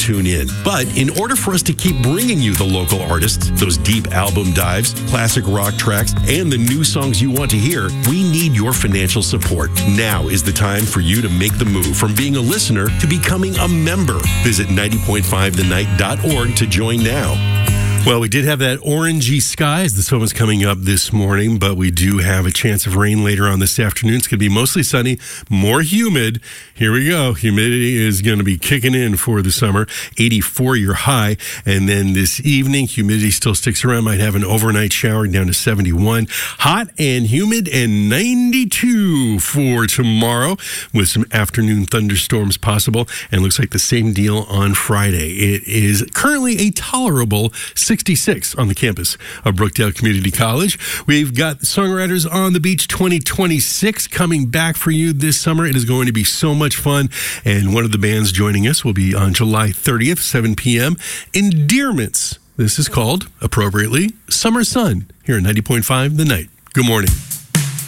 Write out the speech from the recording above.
tune in. But in order for us to keep bringing you the local artists, those deep album dives, classic rock tracks, and the new songs you want to hear, we need your financial support. Now is the time for you to make the move from being a listener to becoming a member. Visit 90.5thenight.org to join now. Well, we did have that orangey sky as the sun was coming up this morning, but we do have a chance of rain later on this afternoon. It's going to be mostly sunny, more humid. Here we go. Humidity is going to be kicking in for the summer. 84 your high. And then this evening, humidity still sticks around. Might have an overnight shower down to 71. Hot and humid and 92 for tomorrow with some afternoon thunderstorms possible. And looks like the same deal on Friday. It is currently a tolerable 66 on the campus of Brookdale Community College. We've got Songwriters on the Beach 2026 coming back for you this summer. It is going to be so much fun. And one of the bands joining us will be on July 30th, 7 p.m. Endearments. This is called, appropriately, Summer Sun here at 90.5 The Night. Good morning.